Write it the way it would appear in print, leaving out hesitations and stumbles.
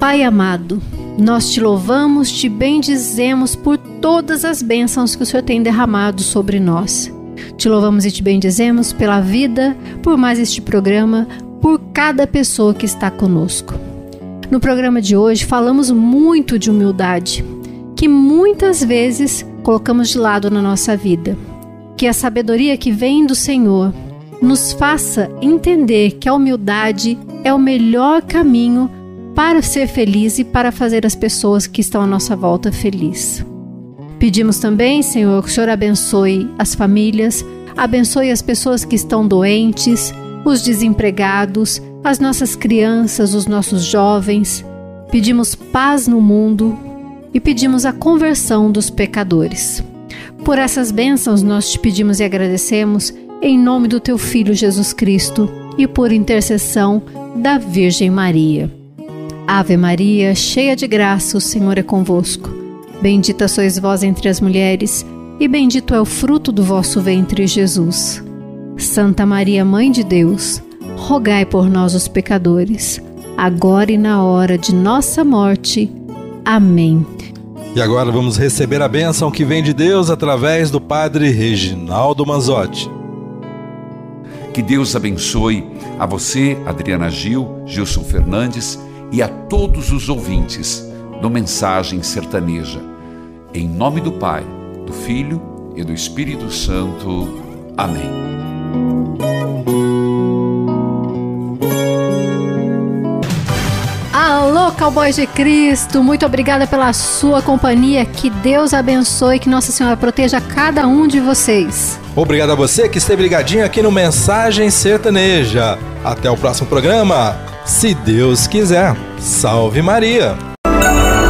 Pai amado, nós te louvamos, te bendizemos por todas as bênçãos que o Senhor tem derramado sobre nós. Te louvamos e te bendizemos pela vida, por mais este programa, por cada pessoa que está conosco. No programa de hoje falamos muito de humildade, que muitas vezes colocamos de lado na nossa vida. Que a sabedoria que vem do Senhor nos faça entender que a humildade é o melhor caminho para ser feliz e para fazer as pessoas que estão à nossa volta felizes. Pedimos também, Senhor, que o Senhor abençoe as famílias, abençoe as pessoas que estão doentes, os desempregados, as nossas crianças, os nossos jovens. Pedimos paz no mundo e pedimos a conversão dos pecadores. Por essas bênçãos nós te pedimos e agradecemos em nome do teu Filho Jesus Cristo e por intercessão da Virgem Maria. Ave Maria, cheia de graça, o Senhor é convosco. Bendita sois vós entre as mulheres e bendito é o fruto do vosso ventre, Jesus. Santa Maria, Mãe de Deus, rogai por nós os pecadores, agora e na hora de nossa morte. Amém. E agora vamos receber a bênção que vem de Deus através do Padre Reginaldo Manzotti. Que Deus abençoe a você, Adriana Gil, Gilson Fernandes e a todos os ouvintes do Mensagem Sertaneja. Em nome do Pai, do Filho e do Espírito Santo. Amém. Alô, Cowboys de Cristo, muito obrigada pela sua companhia, que Deus abençoe, que Nossa Senhora proteja cada um de vocês. Obrigado a você que esteve ligadinho aqui no Mensagem Sertaneja. Até o próximo programa, se Deus quiser. Salve Maria!